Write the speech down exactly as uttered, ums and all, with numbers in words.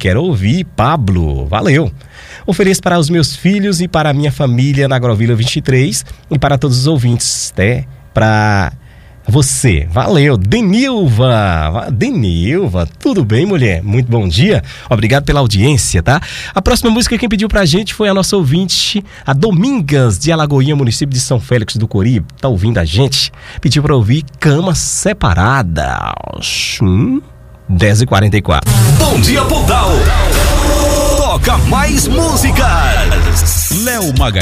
quero ouvir Pablo. Valeu. Ofereço para os meus filhos e para a minha família na Agrovila vinte e três e para todos os ouvintes, até para você. Valeu, Denilva. Denilva, tudo bem, mulher? Muito bom dia. Obrigado pela audiência, tá? A próxima música quem pediu pra gente foi a nossa ouvinte, a Domingas, de Alagoinha, município de São Félix do Cori. Tá ouvindo a gente? Pediu pra ouvir Cama Separada. Hum, dez e quarenta e quatro. Bom dia, Pontal. Toca mais músicas. Léo Magalhães.